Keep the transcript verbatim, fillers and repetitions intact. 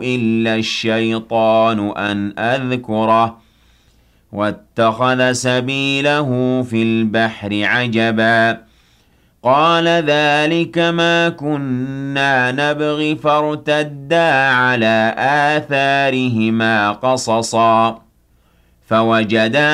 إِلَّا الشَّيْطَانُ أَنْ أَذْكُرَهُ وَاتَّخَذَ سَبِيلَهُ فِي الْبَحْرِ عَجَبًا قَالَ ذَلِكَ مَا كُنَّا نَبْغِ فَارْتَدَّا عَلَىٰ آثَارِهِمَا قَصَصًا فَوَجَدَا